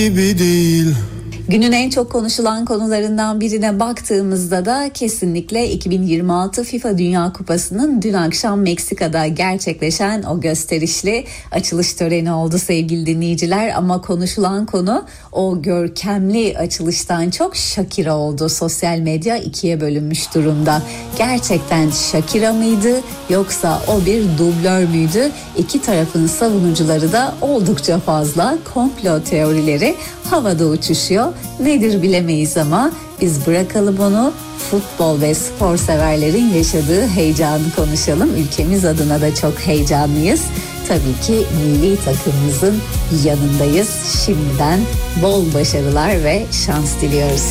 gibi değil. Günün en çok konuşulan konularından birine baktığımızda da kesinlikle 2026 FIFA Dünya Kupası'nın dün akşam Meksika'da gerçekleşen o gösterişli açılış töreni oldu sevgili dinleyiciler. Ama konuşulan konu o görkemli açılıştan çok Shakira oldu. Sosyal medya ikiye bölünmüş durumda. Gerçekten Shakira mıydı yoksa o bir dublör müydü? İki tarafın savunucuları da oldukça fazla, komplo teorileri havada uçuşuyor. Nedir bilemeyiz ama biz bırakalım onu, futbol ve spor severlerin yaşadığı heyecanı konuşalım. Ülkemiz adına da çok heyecanlıyız. Tabii ki milli takımımızın yanındayız. Şimdiden bol başarılar ve şans diliyoruz.